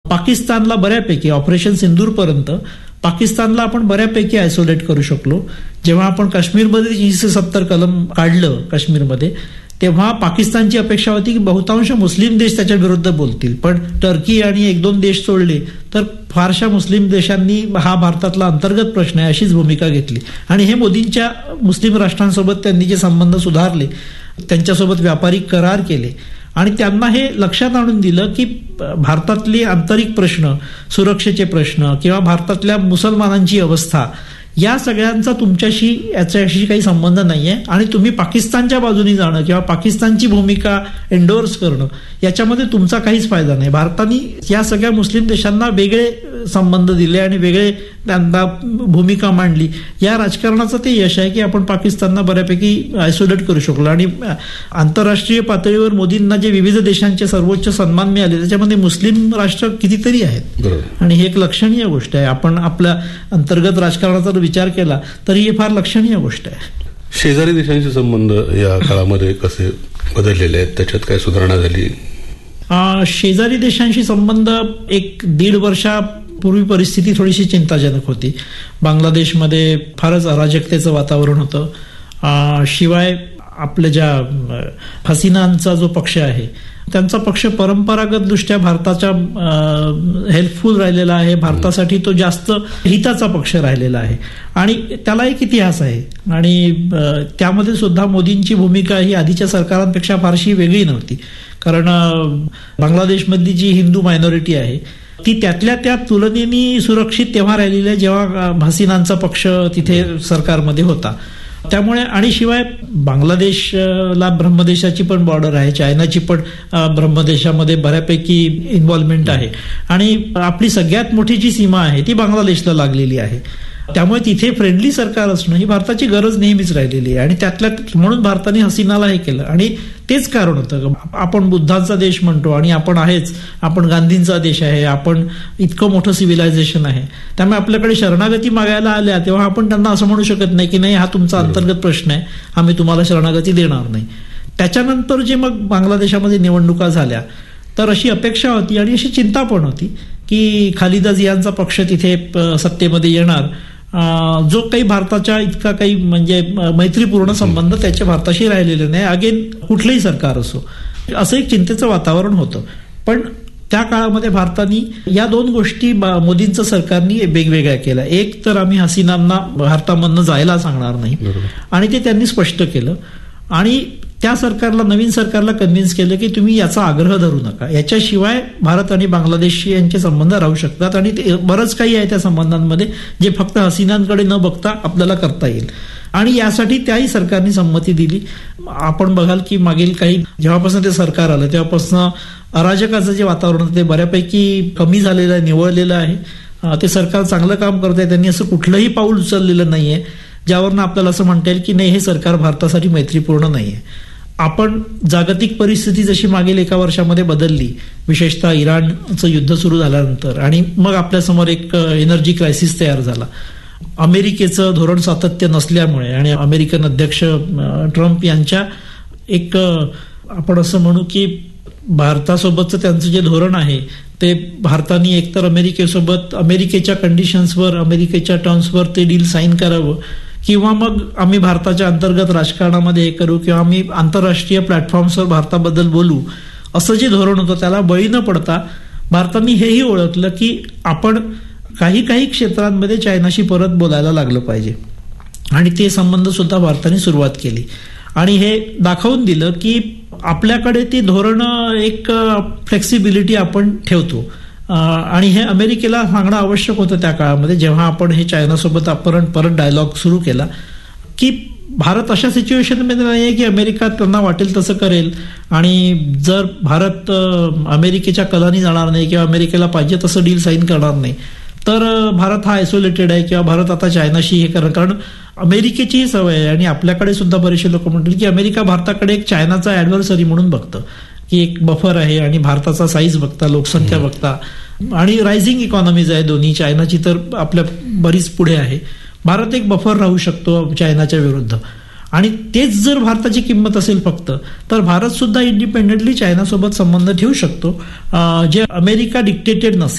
पाकिस्तानला बऱ्यापैकी ऑपरेशन सिंदूरपर्यंत पाकिस्तानला आपण बऱ्यापैकी आयसोलेट करू शकलो. जेव्हा आपण काश्मीरमध्ये 370 कलम काढलं काश्मीरमध्ये, तेव्हा पाकिस्तानची अपेक्षा होती की बहुतांश मुस्लिम देश त्याच्या विरुद्ध बोलतील, पण टर्की आणि 1-2 देश सोडले तर फारशा मुस्लिम देशांनी हा भारतातला अंतर्गत प्रश्न आहे अशीच भूमिका घेतली. आणि हे मोदींच्या मुस्लिम राष्ट्रांसोबत त्यांनी जे संबंध सुधारले, त्यांच्यासोबत व्यापारिक करार केले आणि त्यांना हे लक्षात आणून दिलं की भारतातले आंतरिक प्रश्न, सुरक्षेचे प्रश्न किंवा भारतातल्या मुसलमानांची अवस्था, या सगळ्यांचा तुमच्याशी याच्याशी काही संबंध नाहीये आणि तुम्ही पाकिस्तानच्या बाजूने जाणं किंवा पाकिस्तानची भूमिका एन्डोर्स करणं याच्यामध्ये तुमचा काहीच फायदा नाही. भारताने या सगळ्या मुस्लिम देशांना वेगळे संबंध दिले आणि वेगळे त्यांना भूमिका मांडली. या राजकारणाचं ते यश आहे की आपण पाकिस्तानला बऱ्यापैकी आयसोलेट करू शकलो. आणि आंतरराष्ट्रीय पातळीवर मोदींना जे विविध देशांचे सर्वोच्च सन्मान मिळाले त्याच्यामध्ये मुस्लिम राष्ट्र कितीतरी आहेत आणि ही एक लक्षणीय गोष्ट आहे. आपण आपल्या अंतर्गत राजकारणाचा विचार केला तरी ही फार लक्षणीय गोष्ट आहे. शेजारी देशांचे संबंध या काळामध्ये कसे बदललेले आहेत, त्याच्यात काय सुधारणा झाली? शेजारी देशांशी संबंध 1-1.5 वर्षापूर्वी परिस्थिती थोडीशी चिंताजनक होती. बांगलादेशमध्ये फारच अराजकतेचं वातावरण होतं. शिवाय आपल्या ज्या हसीनांचा जो पक्ष आहे त्यांचा पक्ष परंपरागत दृष्ट्या भारताच्या हेल्पफुल राहिलेला आहे. भारतासाठी तो जास्त हिताचा पक्ष राहिलेला आहे आणि त्याला एक इतिहास आहे. आणि त्यामध्ये सुद्धा मोदींची भूमिका ही आधीच्या सरकारांपेक्षा फारशी वेगळी नव्हती. कारण बांगलादेशमधली जी हिंदू मायनॉरिटी आहे ती त्यातल्या त्या तुलनेने सुरक्षित तेव्हा राहिलेली आहे जेव्हा हसीनांचा पक्ष तिथे सरकारमध्ये होता. त्यामुळे आणि शिवाय बांगलादेशला ब्रह्मदेशाची पण बॉर्डर आहे, चायनाची पण ब्रह्मदेशामध्ये बऱ्यापैकी इन्व्हॉल्वमेंट आहे आणि आपली सगळ्यात मोठी जी सीमा आहे ती बांगलादेशला लागलेली आहे. त्यामुळे तिथे फ्रेंडली सरकार असणं ही भारताची गरज नेहमीच राहिलेली आहे आणि त्यातल्या म्हणून भारताने हसीनाला हे केलं. आणि तेच कारण होतं, आपण बुद्धांचा देश म्हणतो आणि आपण आहेच, आपण गांधींचा देश आहे, आपण इतकं मोठं सिव्हिलायझेशन आहे. त्यामुळे आपल्याकडे शरणागती मागायला आल्या तेव्हा आपण त्यांना असं म्हणू शकत नाही की नाही हा तुमचा अंतर्गत प्रश्न आहे, आम्ही तुम्हाला शरणागती देणार नाही. त्याच्यानंतर जे मग बांगलादेशामध्ये निवडणुका झाल्या तर अशी अपेक्षा होती आणि अशी चिंता पण होती की खालिदा जियांचा पक्ष तिथे सत्तेमध्ये येणार, जो काही भारताच्या इतका काही म्हणजे मैत्रीपूर्ण संबंध त्याच्या भारताशी राहिलेले नाही, अगेन कुठलंही सरकार असो, असं एक चिंतेचं वातावरण होतं. पण त्या काळामध्ये भारताने या 2 गोष्टी मोदींचं सरकारने वेगवेगळ्या केल्या. एक तर आम्ही हसीनांना भारतामधनं जायला सांगणार नाही आणि ते त्यांनी स्पष्ट केलं आणि त्या सरकारला, नवीन सरकारला कन्व्हिन्स केलं की तुम्ही याचा आग्रह धरू नका, याच्याशिवाय भारत आणि बांगलादेश यांचे संबंध राहू शकतात आणि बरंच काही आहे त्या संबंधांमध्ये जे फक्त हसीनांकडे न बघता आपल्याला करता येईल. आणि यासाठी त्याही सरकारने संमती दिली. आपण बघाल की मागील काही जेव्हापासून ते सरकार आलं तेव्हापासून अराजकाचं जे वातावरण होतं ते बऱ्यापैकी कमी झालेलं आहे, निवळलेलं आहे. ते सरकार चांगलं काम करत आहे. त्यांनी असं कुठलंही पाऊल उचललेलं नाहीये ज्यावरनं आपल्याला असं म्हणता येईल की नाही हे सरकार भारतासाठी मैत्रीपूर्ण नाहीये. आपण जागतिक परिस्थिती जशी मागील 1 वर्षामध्ये बदलली, विशेषतः इराणचं युद्ध सुरू झाल्यानंतर, आणि मग आपल्यासमोर एक एनर्जी क्रायसिस तयार झाला. अमेरिकेचं धोरण सातत्य नसल्यामुळे आणि अमेरिकन अध्यक्ष ट्रम्प यांच्या एक आपण असं म्हणू की भारतासोबतचं त्यांचं जे धोरण आहे ते भारताने एकतर अमेरिकेसोबत अमेरिकेच्या कंडिशन्सवर, अमेरिकेच्या टर्म्सवर ते डील साईन करावं किंवा मग आम्ही भारताच्या अंतर्गत राजकारणामध्ये हे करू किंवा आम्ही आंतरराष्ट्रीय प्लॅटफॉर्म्सवर भारताबद्दल बोलू, असं जे धोरण होतं त्याला बळी न पडता भारताने हेही ओळखलं की आपण काही क्षेत्रांमध्ये चायनाशी परत बोलायला लागलं पाहिजे आणि ते संबंध सुद्धा भारताने सुरुवात केली. आणि हे दाखवून दिलं की आपल्याकडे ते धोरण एक फ्लेक्सिबिलिटी आपण ठेवतो आणि हे अमेरिकेला सांगणं आवश्यक होतं त्या काळामध्ये जेव्हा आपण हे चायनासोबत आपण परत डायलॉग सुरू केला की भारत अशा सिच्युएशनमध्ये नाही आहे की अमेरिका त्यांना वाटेल तसं करेल आणि जर भारत अमेरिकेच्या कलानी जाणार नाही किंवा अमेरिकेला पाहिजे तसं डील साईन करणार नाही तर भारत हा आयसोलेटेड आहे किंवा भारत आता चायनाशी हे करणार. कारण अमेरिकेची सवय आहे आणि आपल्याकडे सुद्धा बरेचसे लोक म्हणतील की अमेरिका भारताकडे एक चायनाचा ऍडव्हर्सरी म्हणून बघतं की एक बफर आहे आणि भारताचा साईज बघता, लोकसंख्या बघता आणि रायझिंग इकॉनॉमीज आहे दोन्ही. चायनाची तर आपल्या बरीच पुढे आहे. भारत एक बफर राहू शकतो चायनाच्या विरुद्ध आणि तेच जर भारताची किंमत असेल फक्त तर भारत सुद्धा इंडिपेंडेंटली चायनासोबत संबंध ठेवू शकतो जे अमेरिका डिक्टेटेड नसेल.